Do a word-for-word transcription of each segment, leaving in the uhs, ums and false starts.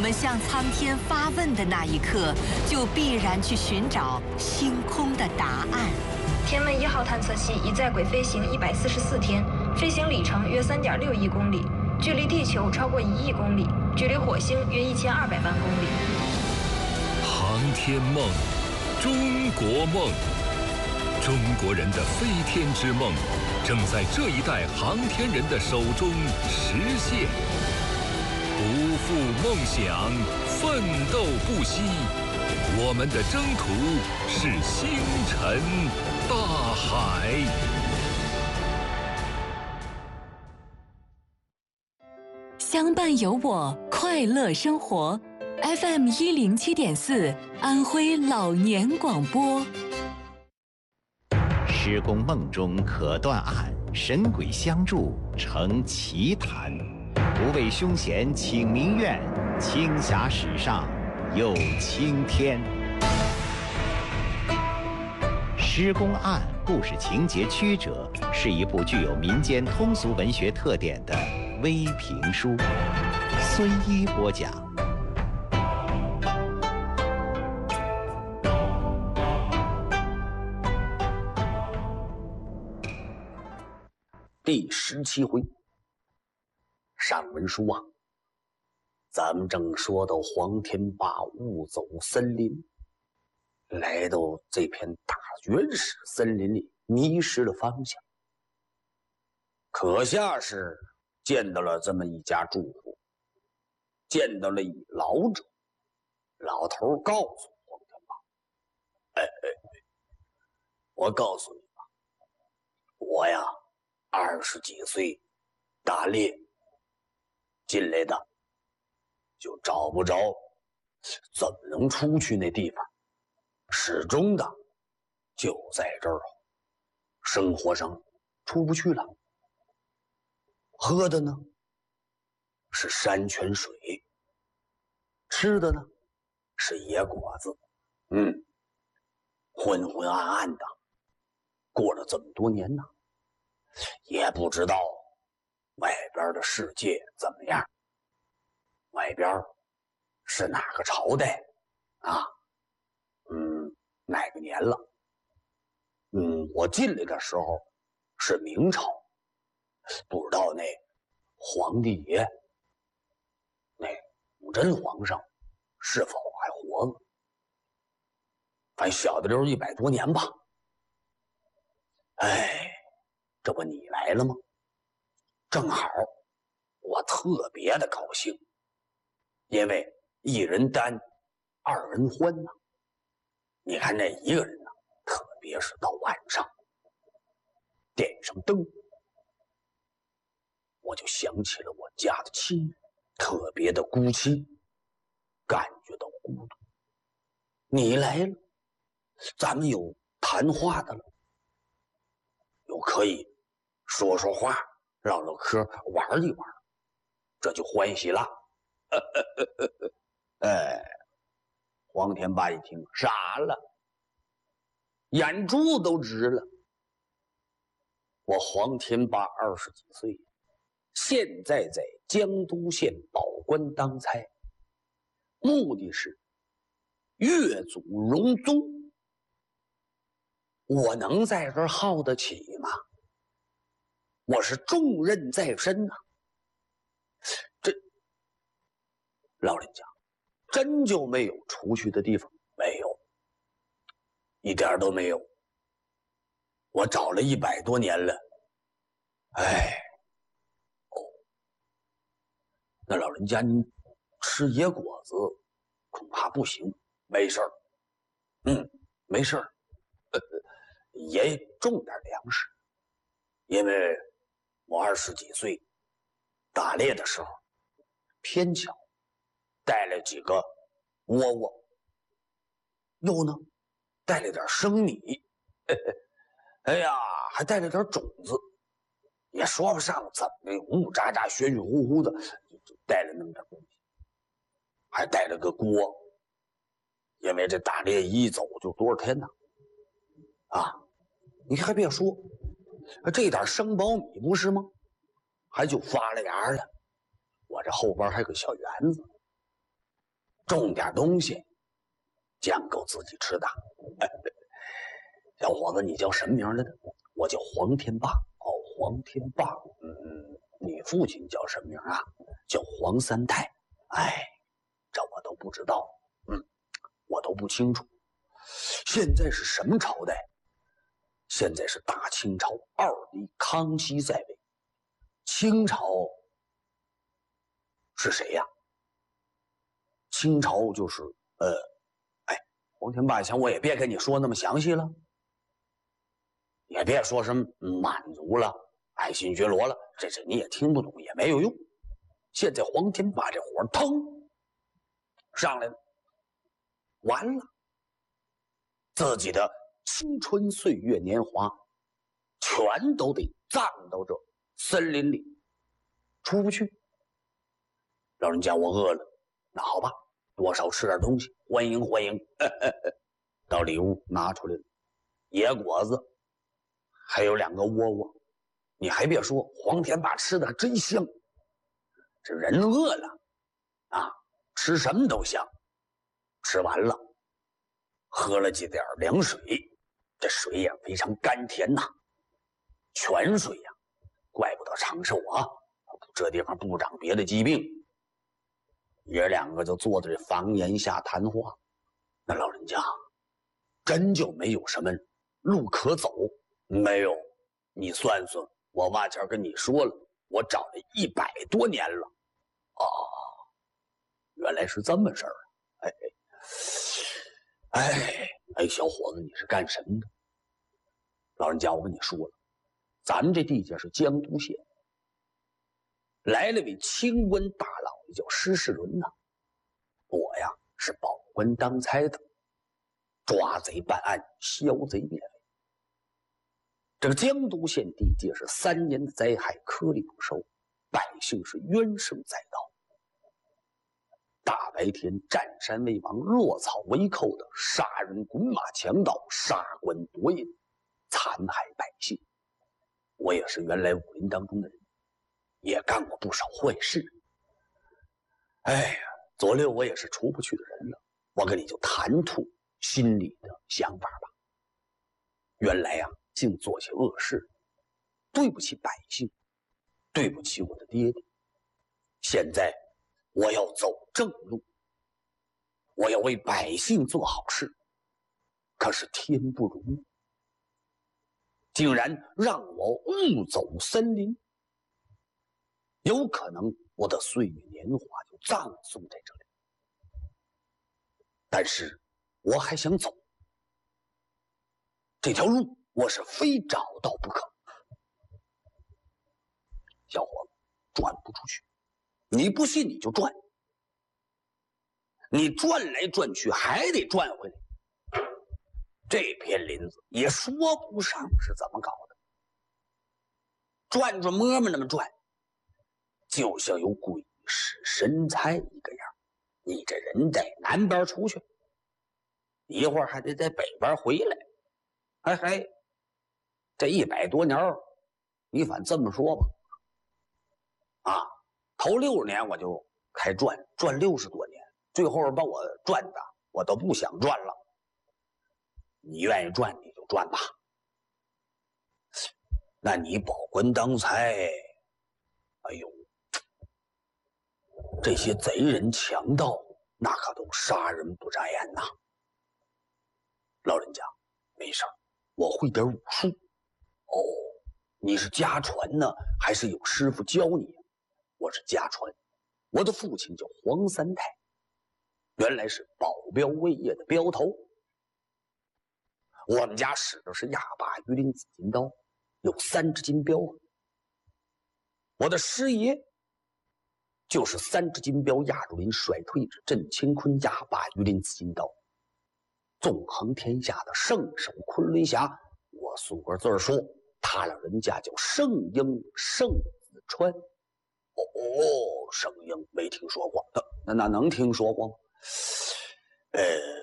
们向苍天发问的那一刻，就必然去寻找星空的答案。 天问一号探测器已在轨飞行一百四十四天，飞行里程约三点六亿公里，距离地球超过一亿公里，距离火星约一千二百万公里。 航天梦，中国梦，中国人的飞天之梦，正在这一代航天人的手中实现。不负梦想，奋斗不息，我们的征途是星辰大海。 相伴有我，快乐生活。F M 一零七点四，安徽老年广播。 施工梦中可断案，神鬼相助成奇谈。不畏凶险请民怨，青霞史上有青天。施工案故事情节曲折是一部具有民间通俗文学特点的微评书。孙一播讲。 第十七回，上文书啊，咱们正说到黄天霸误走森林，来到这片大原始森林里，迷失了方向。可下是见到了这么一家住户，见到了一老者。老头告诉黄天霸：“哎哎，我告诉你吧，我呀。”二十几岁，打猎进来的，就找不着怎么能出去那地方，始终的就在这儿，生活上出不去了。喝的呢是山泉水，吃的呢是野果子，嗯，昏昏暗暗的，过了这么多年呢。也不知道外边的世界怎么样，外边是哪个朝代啊？嗯，哪个年了？嗯，我进来的时候是明朝，不知道那皇帝爷，那武真皇上是否还活着？反正小的溜一百多年吧。哎。这不你来了吗？正好，我特别的高兴，因为一人担，二人欢呐、啊。你看这一个人呢、啊，特别是到晚上，点上灯，我就想起了我家的亲人，特别的孤寂，感觉到孤独。你来了，咱们有谈话的了，有可以说说话，唠唠嗑，玩一玩，这就欢喜了。哎，黄天霸一听傻了，眼珠都直了。我黄天霸二十几岁，现在在江都县保官当差，目的是越族荣宗，我能在这儿耗得起吗？我是重任在身呐、啊，这老人家真就没有出去的地方？没有，一点都没有。我找了一百多年了，哎，哦，那老人家您吃野果子恐怕不行，没事儿，嗯，没事儿，呃，也种点粮食，因为我二十几岁打猎的时候，偏巧带了几个窝窝，又呢带了点生米，嘿嘿，哎呀，还带了点种子，也说不上怎么呜呜喳喳、血血乎乎的，就带了那么点东西，还带了个锅，因为这打猎一走就多少天呢？啊，你还别说。这点生苞米不是吗？还就发了芽了。我这后边还有个小园子， 种点东西，讲够自己吃的。小伙子，你叫什么名来着？我叫黄天霸。哦，黄天霸。嗯，你父亲叫什么名啊？叫黄三太。哎，这我都不知道。嗯，我都不清楚。现在是什么朝代？现在是大清朝二帝康熙在位。清朝是谁呀？清朝就是呃，哎，黄天霸想我也别跟你说那么详细了，也别说什么满族了、爱新觉罗了，这这你也听不懂，也没有用。现在黄天霸这火腾上来了，完了，自己的青春岁月年华全都得葬到这森林里，出不去。老人家，我饿了，那好吧，多少吃点东西，欢迎欢迎。到里屋拿出来了野果子，还有两个窝窝。你还别说，黄天霸吃的真香。这人饿了啊，吃什么都香。吃完了，喝了几点凉水，这水也非常甘甜呐，泉水呀，怪不得长寿啊，这地方不长别的疾病。爷两个就坐在这房檐下谈话。那老人家真就没有什么路可走？没有，你算算，我往前跟你说了，我找了一百多年了。哦，原来是这么事儿。哎哎哎，小伙子，你是干什么的？老人家，我跟你说了，咱们这地界是江都县，来了位清官大老爷叫施世伦呐。我呀是保官当差的，抓贼办案，消贼灭匪。这个江都县地界是三年的灾害，颗粒不收，百姓是冤声载道。大白天占山为王，落草为寇的杀人滚马强盗，杀官夺银，残害百姓。我也是原来武林当中的人，也干过不少坏事。哎呀，左六我也是出不去的人了，我跟你就谈吐心里的想法吧。原来呀，竟做些恶事，对不起百姓，对不起我的爹爹。现在我要走正路，我要为百姓做好事，可是天不容，竟然让我误走森林，有可能我的岁月年华就葬送在这里。但是我还想走，这条路我是非找到不可。小伙子，转不出去，你不信你就转，你转来转去还得转回来。这片林子也说不上是怎么搞的，转转摸摸那么转，就像有鬼使神差一个样。你这人在南边出去，一会儿还得在北边回来。哎嘿，这一百多年，你反这么说吧，啊，头六十年我就开转，转六十多年，最后把我转的我都不想转了。你愿意转你就转吧。那你保官当差，哎呦，这些贼人强盗那可都杀人不眨眼呐。老人家，没事儿，我会点武术。哦，你是家传呢，还是有师傅教你？我是家传，我的父亲叫黄三太，原来是保镖卫业的镖头。我们家使的是亚把鱼鳞紫金刀，有三只金镖。我的师爷就是三只金镖亚入林甩退之镇乾坤亚把鱼鳞紫金刀，纵横天下的圣手昆仑侠。我数个字说，他老人家叫圣婴圣子川。哦哦，圣婴没听说过，那那能听说过吗？呃，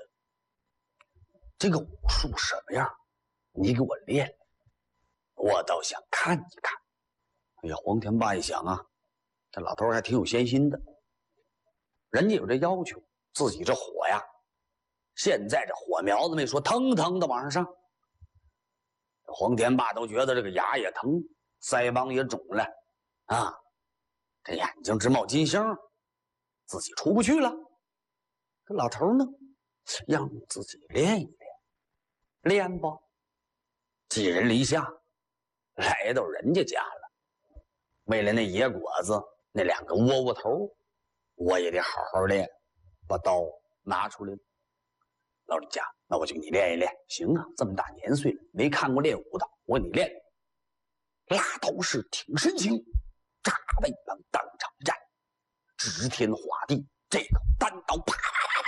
这个武术什么样？你给我练练，我倒想看一看。哎呀，黄天霸一想啊，这老头还挺有闲心的，人家有这要求， 自己这火呀，现在这火苗子没说，腾腾的往上上。黄天霸都觉得这个牙也疼，腮帮也肿了，啊，这眼睛直冒金星，自己出不去了。这老头呢，让自己练一练，练吧。寄人篱下，来到人家家了。为了那野果子，那两个窝窝头，我也得好好练，把刀拿出来了。老人家，那我就给你练一练。行啊，这么大年岁了，没看过练武的，我给你练。拉刀式挺身形，扎背膀当场一战，指天画地，这口单刀啪，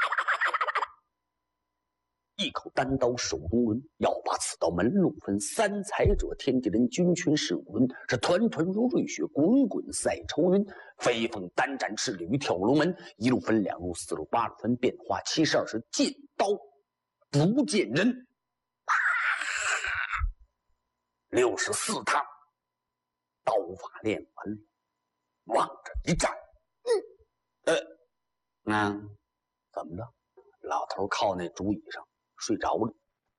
一口单刀手中抡，要把此刀门路分。三才者，天地人，君权是五伦，是团团如瑞雪，滚滚赛愁云。飞凤单展翅，鲤鱼跳龙门，一路分两路，四路八路分，变化七十二十，见刀不见人。啪，六十四趟刀法练完了，往这一站，嗯，呃，嗯，怎么了？老头靠那竹椅上睡着了。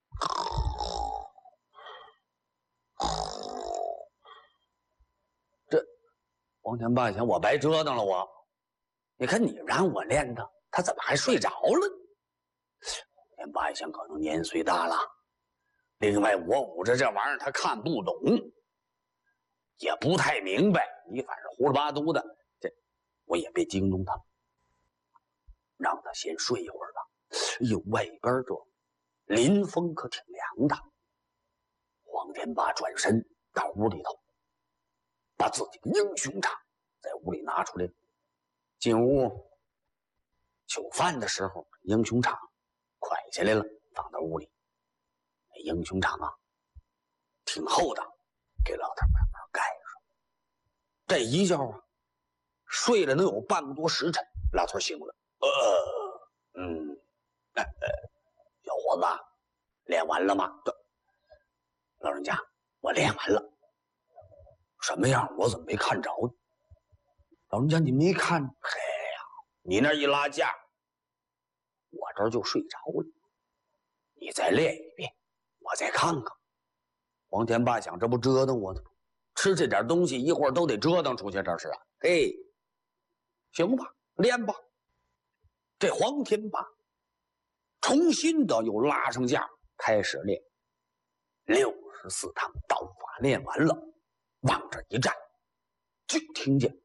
这王天霸想，我白折腾了我。你看你让我练的，他怎么还睡着了？王天霸一想，可能年岁大了。另外，我捂着这玩意儿，他看不懂，也不太明白。你反正胡了八嘟的，这我也别惊动他，让他先睡一会儿吧。哎呦，外边这林风可挺凉的。黄天霸转身到屋里头，把自己的英雄场在屋里拿出来。进屋酒饭的时候，英雄场蒯下来了，放到屋里。那英雄场啊，挺厚的，给老头慢慢盖上。这一觉啊，睡了能有半个多时辰，老头醒了。呃，嗯。呃，小伙子，练完了吗？老人家，我练完了。什么样？我怎么没看着呢？老人家，你没看？嘿呀，你那一拉架，我这儿就睡着了。你再练一遍，我再看看。王天霸想，这不折腾我呢？吃这点东西，一会儿都得折腾出去，这是啊。嘿，行吧，练吧。这黄天霸重新的又拉上架，开始练。六十四趟刀法练完了，往这一站，就听见，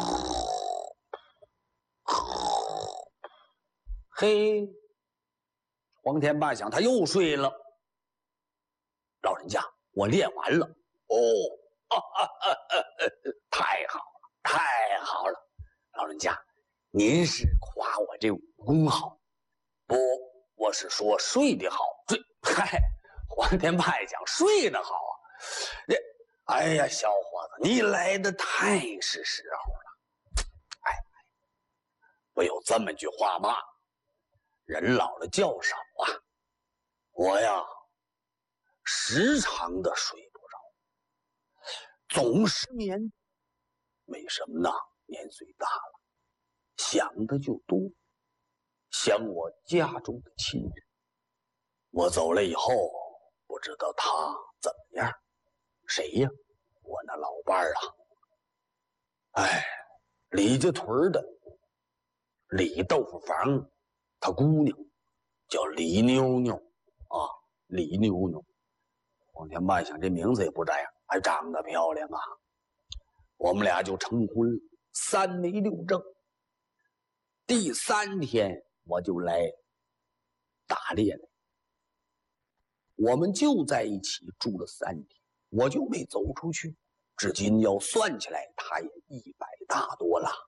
嘿，黄天霸想，他又睡了。老人家，我练完了。哦，啊啊啊啊啊、太好了，太好了。老人家，您是夸我这武功好？不，我是说睡得好。睡，嗨，黄天霸讲睡得好啊。这，哎呀，小伙子，你来的太是时候了。哎，不有这么句话吗？人老了觉少啊。我呀，时常的睡不着，总失眠。为什么呢？年岁大了，想的就多。想我家中的亲人，我走了以后，不知道他怎么样。谁呀？我那老伴儿啊。哎，李家屯的李豆腐房，他姑娘叫李妞妞啊，李妞妞。王天霸想，这名字也不这样，还长得漂亮啊。我们俩就成婚了，三媒六证。第三天我就来打猎了。我们就在一起住了三天，我就没走出去。至今要算起来，他也一百大多了。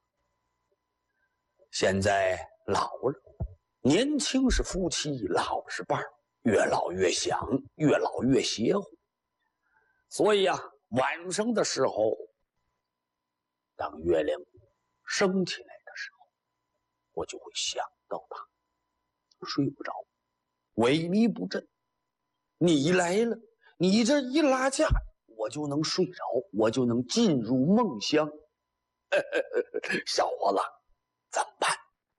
现在老了，年轻是夫妻，老是伴儿，越老越想，越老越邪乎。所以啊，晚上的时候，当月亮升起来的时候，我就会想到他，睡不着，萎靡不振。你来了，你这一拉架，我就能睡着，我就能进入梦乡。小伙子，怎么办？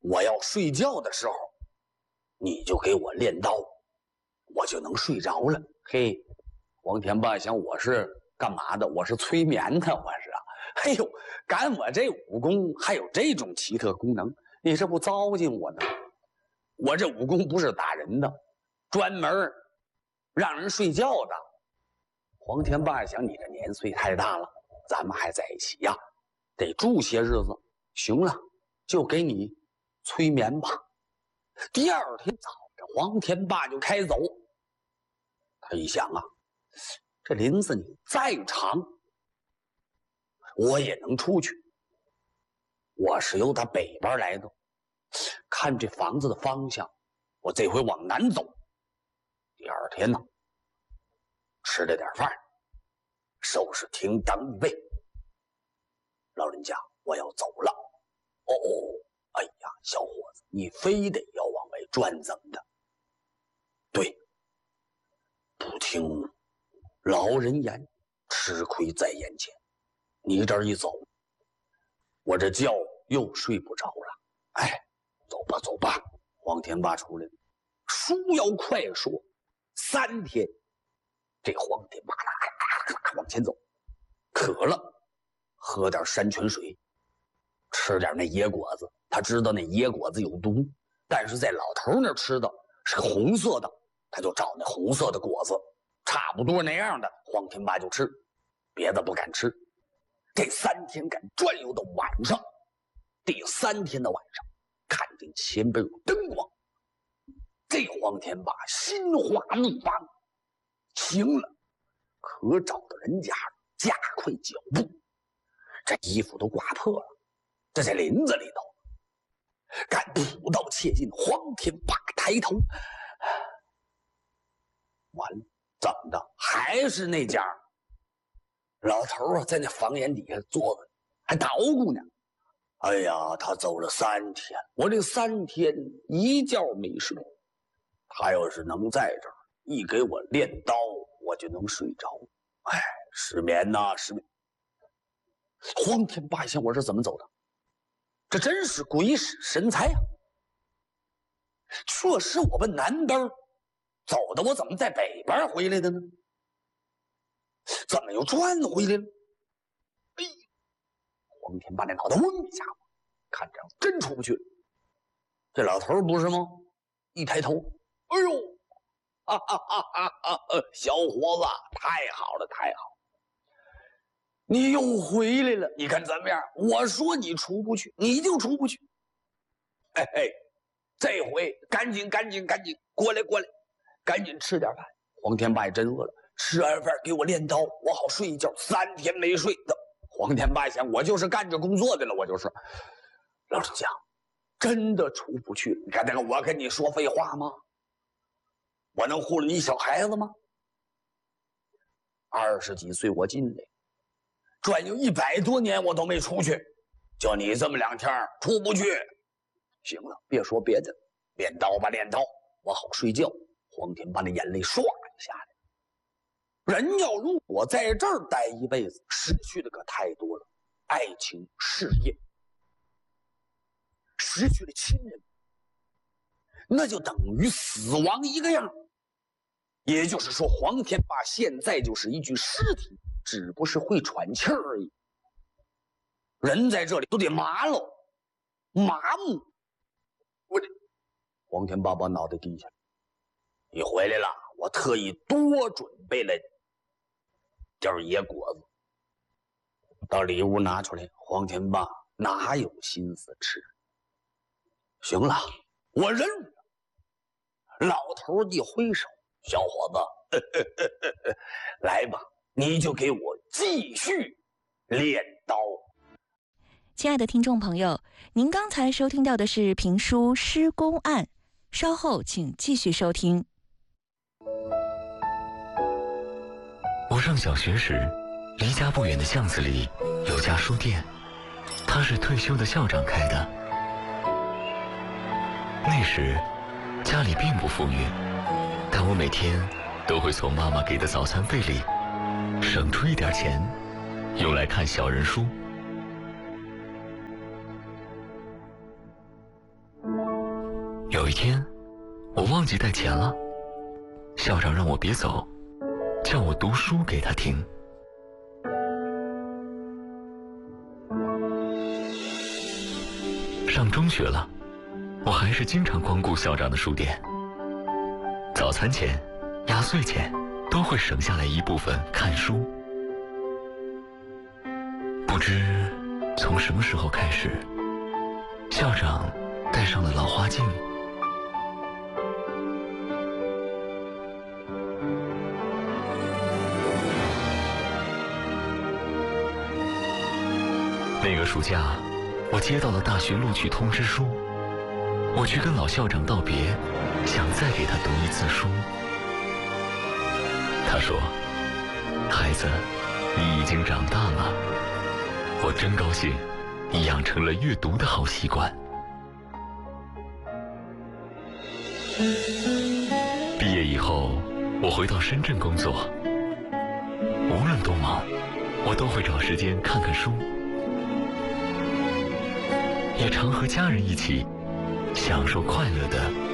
我要睡觉的时候，你就给我练刀，我就能睡着了。嘿，黄天霸想我是干嘛的？我是催眠的，我是啊。哎呦，干我这武功还有这种奇特功能，你这不糟践我呢？我这武功不是打人的，专门让人睡觉的。黄天霸想，你这年岁太大了，咱们还在一起呀，得住些日子。行了，就给你催眠吧。第二天早上，黄天霸就开走。他一想啊，这林子你再长，我也能出去。我是由他北边来的，看这房子的方向，我这回往南走。第二天呢，吃了点饭，收拾停当预备。老人家，我要走了。哦哦，哎呀，小伙子，你非得要往外转怎么的？对，不听老人言，吃亏在眼前。你这一走，我这觉又睡不着了。哎，走吧走吧。黄天霸出来了，书要快说，三天。这黄天霸往前走，渴了，喝点山泉水，吃点那野果子。他知道那野果子有毒，但是在老头那吃的是红色的，他就找那红色的果子，差不多那样的，黄天霸就吃，别的不敢吃。这三天敢转悠到晚上，第三天的晚上，看见前边有灯光，这黄天霸心花怒放，行了，可找到人家，加快脚步。这衣服都刮破了，这在林子里头，敢朴刀切进。黄天霸抬头，完了，怎么的？还是那家老头啊，在那房檐底下坐着，还捣鼓呢。哎呀，他走了三天，我这三天一觉没睡。他要是能在这儿一给我练刀，我就能睡着。哎，失眠呐、啊，失眠。黄天霸想，我是怎么走的？这真是鬼使神差呀！确实，我奔南边走的，我怎么在北边回来的呢？怎么又转回来了？哎呀！黄天霸那脑袋嗡一下，看这样真出不去了。这老头不是吗？一抬头，哎呦，哈哈哈哈哈！小伙子，太好了，太好了！你又回来了，你看怎么样？我说你出不去，你就出不去。哎嘿，这回赶紧赶紧赶紧过来过来，赶紧吃点饭。黄天霸也真饿了，吃完饭给我练刀，我好睡一觉。三天没睡的，黄天霸想，我就是干这工作的了，我就是。老实讲，真的出不去了。你看那个，我跟你说废话吗？我能护了你小孩子吗？二十几岁我进来，转悠一百多年我都没出去，就你这么两天出不去。行了，别说别的，练刀吧练刀，我好睡觉。黄天霸的眼泪唰就下来。人要如果在这儿待一辈子，失去的可太多了，爱情、事业，失去了亲人，那就等于死亡一个样。也就是说，黄天霸现在就是一具尸体，只不是会喘气儿而已。人在这里都得麻了，麻木。我这黄天霸把脑袋低下来，你回来了，我特意多准备了点野果子。到里屋拿出来，黄天霸哪有心思吃？行了，我忍了。老头一挥手，小伙子，呵呵呵呵来吧，你就给我继续练刀。 亲爱的听众朋友，您刚才收听到的是评书《施公案》，稍后请继续收听。 我上小学时，离家不远的巷子里有家书店，它是退休的校长开的。那时家里并不富裕，但我每天都会从妈妈给的早餐费里省出一点钱，用来看小人书。 有一天，我忘记带钱了，校长让我别走，叫我读书给他听。上中学了，我还是经常光顾校长的书店。早餐钱、压岁钱都会省下来一部分看书。不知从什么时候开始，校长戴上了老花镜。那个暑假，我接到了大学录取通知书，我去跟老校长道别，想再给他读一次书。他说：“孩子，你已经长大了，我真高兴，你养成了阅读的好习惯。”毕业以后，我回到深圳工作，无论多忙，我都会找时间看看书，也常和家人一起享受快乐的